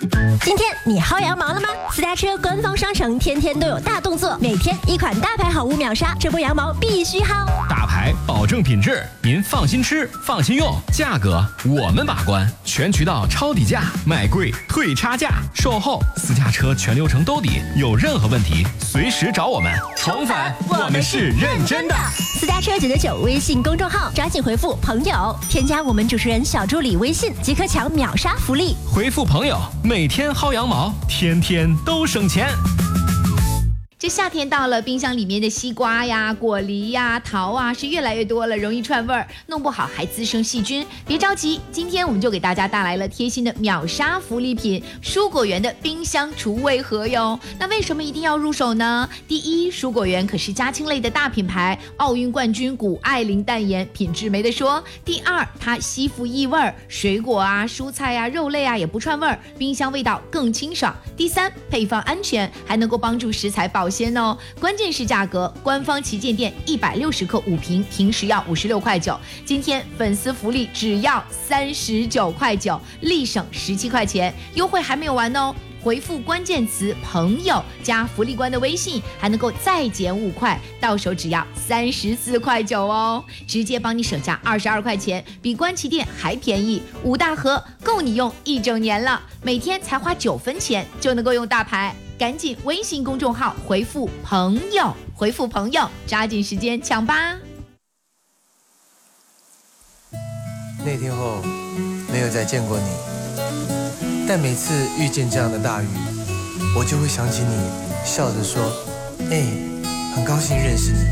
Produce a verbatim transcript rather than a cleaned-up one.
今天你薅羊毛了吗？私家车官方商城天天都有大动作，每天一款大牌好物秒杀，这波羊毛必须薅。 大牌保证品质，您放心吃，放心用，价格我们把关，全渠道抄底价，买贵退差价，售后私家车全流程兜底，有任何问题随时找我们。宠粉，我们是认真的。 私家车九九九微信公众号，抓紧回复朋友，添加我们主持人小助理微信，即可抢秒杀福利。 回复朋友，每天薅羊毛，天天都省钱。 这夏天到了，冰箱里面的西瓜呀、果梨呀、桃啊是越来越多了，容易串味儿，弄不好还滋生细菌。别着急，今天我们就给大家带来了贴心的秒杀福利品——蔬果园的冰箱除味盒哟。那为什么一定要入手呢？第一，蔬果园可是家禽类的大品牌，奥运冠军谷爱凌淡盐，品质没得说。第二，它吸附异味儿，水果啊、蔬菜啊、肉类啊也不串味儿，冰箱味道更清爽。第三，配方安全，还能够帮助食材保鲜哦，关键是价格，官方旗舰店一百六十克五瓶，平时要五十六块九，今天粉丝福利只要三十九块九，立省十七块钱，优惠还没有完哦。回复关键词朋友加福利官的微信，还能够再减五块，到手只要三十四块九哦，直接帮你省下二十二块钱，比官旗店还便宜，五大盒够你用一整年了，每天才花九分钱就能够用大牌，赶紧微信公众号回复朋友，回复朋友，抓紧时间抢吧。 那天后没有再见过你。但每次遇见这样的大雨，我就会想起你，笑着说：“哎，很高兴认识你。”